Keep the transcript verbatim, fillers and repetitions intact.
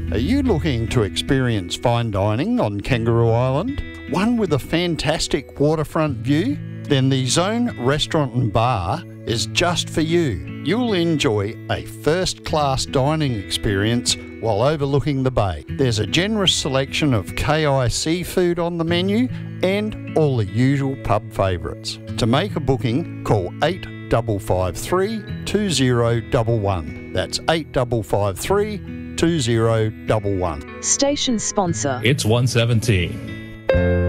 Are you looking to experience fine dining on Kangaroo Island? One with a fantastic waterfront view? Then the Zone Restaurant and Bar is just for you. You'll enjoy a first-class dining experience while overlooking the bay. There's a generous selection of K I seafood on the menu and all the usual pub favourites. To make a booking, call eight five five three, two zero one one. That's eight five five three, two zero one one. Station sponsor. It's one seventeen.